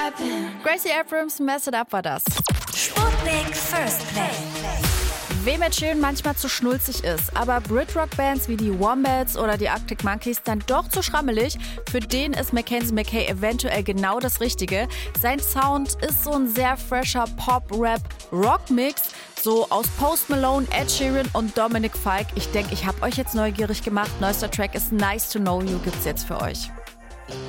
Gracie Abrams, Mess It Up war das. Sputnik First Play. Wem Ed Sheeran manchmal zu schnulzig ist, aber Brit-Rock-Bands wie die Wombats oder die Arctic Monkeys dann doch zu schrammelig, für den ist Mackenzie McKay eventuell genau das Richtige. Sein Sound ist so ein sehr fresher Pop-Rap-Rock-Mix, so aus Post Malone, Ed Sheeran und Dominic Fike. Ich denke, ich habe euch jetzt neugierig gemacht. Neuester Track ist Nice to Know You, gibt's jetzt für euch.